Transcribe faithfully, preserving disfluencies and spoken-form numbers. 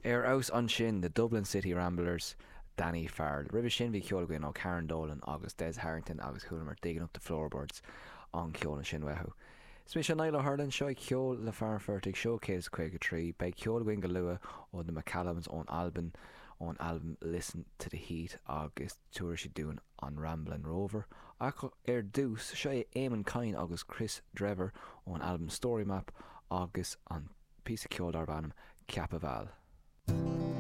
Ar aus an sin the Dublin City Ramblers Danny Farrell. Ribh sin bhí ceol goin ó Karen Dolan agus Des Harrington agus Chulamar digging up the floorboards an ceol sin wehu. Smi se naile Harlan seo ceol le Farnfertig showcase chuig trí bei ceol goin go lua ó the McCallums ón Albin on album Listen to the Heat agus tuair si dún an Ramblin' Rover. Ac ar dús sé Eamon Kine agus Chris Drever on album Story Map agus an písa ceol ar bhanam Capaval.